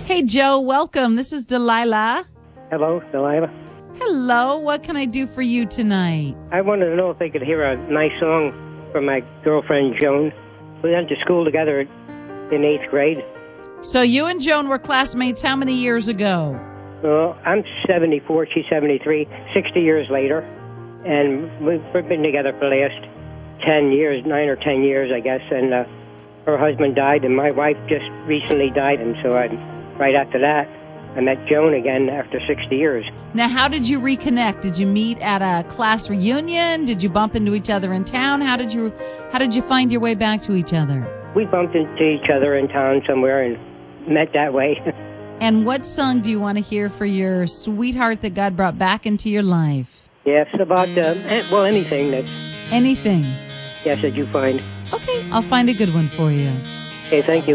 Hey, Joe, welcome. This is Delilah. Hello, Delilah. Hello, what can I do for you tonight? I wanted to know if they could hear a nice song from my girlfriend, Joan. We went to school together in 8th grade. So you and Joan were classmates how many years ago? Well, I'm 74, she's 73, 60 years later. And we've been together for the last 10 years, 9 or 10 years, I guess. And her husband died, and my wife just recently died. And so right after that, I met Joan again after 60 years. Now, how did you reconnect? Did you meet at a class reunion? Did you bump into each other in town? How did you find your way back to each other? We bumped into each other in town somewhere and met that way. And what song do you want to hear for your sweetheart that God brought back into your life? Yes, about, anything that's... Anything. Yes, that you find. Okay, I'll find a good one for you. Okay, thank you.